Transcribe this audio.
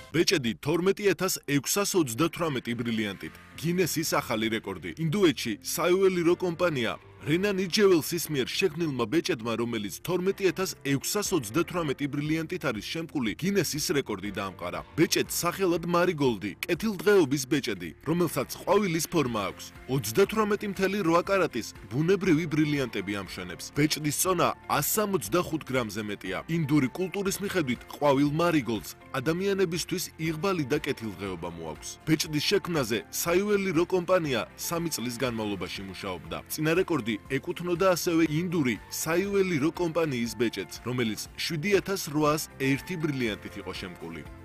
ბეჭედი 12628 ბრილიანტით. გინესის ახალი რეკორდი. ინდუეთში საიუველირო კომპანია რენანი ჯეველსის მიერ შექმნილმა ბეჭედმა, რომელიც 12628 ბრილიანტით არის შემკული, გინესის რეკორდი დაამყარა. ბეჭედს სახელად მარიგოლდი, კეთილდღეობის ბეჭედი, რომელსაც ყვავილის ფორმა აქვს. 38.8 კარატის ბუნებრივი ბრილიანტები ამშვენებს. ბეჭდის წონა 165 გრამზე მეტია. ინდური კულტურის მიხედვით ყვავილ მარიგოლდს ადამიანებისთვის იღბალი და კეთილდღეობა მოაქვს. ბეჭდის შექმნაზე საიუველირო კომპანია 3 წლის განმავლობაში მუშაობდა. წინა რეკორდი ეკუთვნოდა ასევე ინდური საიუველირო კომპანიის ბეჭედს, რომელიც 7801 ბრილიანტით იყო შემკული.